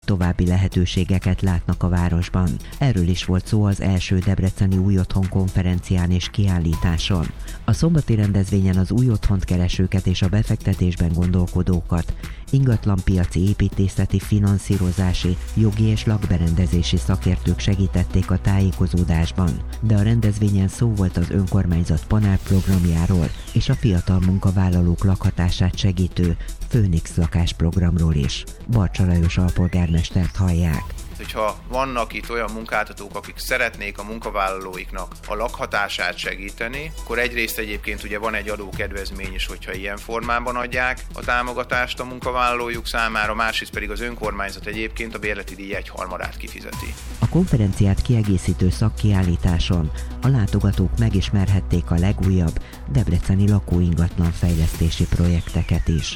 további lehetőségeket látnak a városban. Erről is volt szó az első debreceni új otthon konferencián és kiállításon. A szombati rendezvényen az új otthont keresőket és a befektetésben gondolkodókat ingatlanpiaci, építészeti, finanszírozási, jogi és lakberendezési szakértők segítették a tájékozódásban, de a rendezvényen szó volt az önkormányzat panelprogramjáról és a fiatal munkavállalók lakhatását segítő Főnix lakásprogramról is. Barcsa Lajos alpolgármestert hallják. Hogyha vannak itt olyan munkáltatók, akik szeretnék a munkavállalóiknak a lakhatását segíteni, akkor egyrészt egyébként ugye van egy adókedvezmény is, hogyha ilyen formában adják a támogatást a munkavállalójuk számára, másrészt pedig az önkormányzat egyébként a bérleti díj 1/3 kifizeti. A konferenciát kiegészítő szakkiállításon a látogatók megismerhették a legújabb debreceni lakóingatlan fejlesztési projekteket is.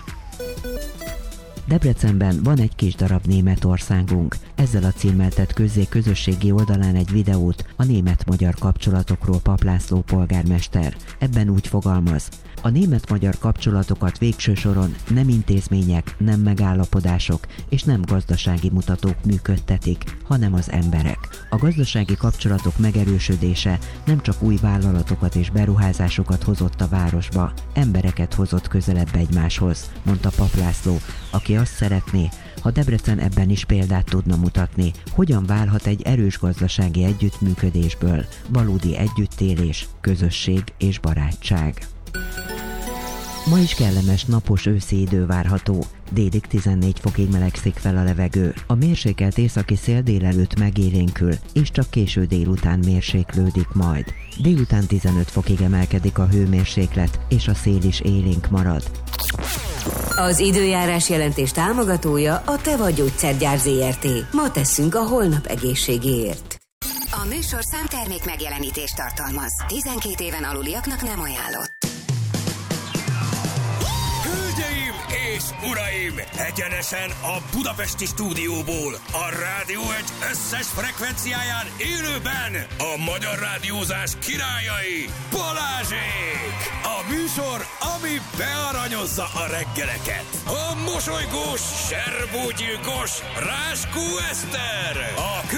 Debrecenben van egy kis darab Németországunk. Ezzel a címmel tett közzé közösségi oldalán egy videót a német-magyar kapcsolatokról Papp László polgármester. Ebben úgy fogalmaz: a német-magyar kapcsolatokat végső soron nem intézmények, nem megállapodások és nem gazdasági mutatók működtetik, hanem az emberek. A gazdasági kapcsolatok megerősödése nem csak új vállalatokat és beruházásokat hozott a városba, embereket hozott közelebb egymáshoz, mondta Papp László, aki azt szeretné, ha Debrecen ebben is példát tudna mutatni, hogyan válhat egy erős gazdasági együttműködésből valódi együttélés, közösség és barátság. Ma is kellemes napos őszi idő várható. Délig 14 fokig melegszik fel a levegő. A mérsékelt északi szél délelőtt megélénkül, és csak késő délután mérséklődik majd. Délután 15 fokig emelkedik a hőmérséklet, és a szél is élénk marad. Az időjárás jelentés támogatója a Teva Gyógyszergyár Zrt. Ma tesszünk a holnap egészségéért. A műsorszám termék megjelenítést tartalmaz. 12 éven aluliaknak nem ajánlott. Hölgyeim és uraim, egyenesen a budapesti stúdióból, a Rádió Egy összes frekvenciáján élőben a magyar rádiózás királyai, Balázsék! A műsor, ami bearanyozza a reggeleket. A mosolygós, serbógyilkos Ráskó Eszter! A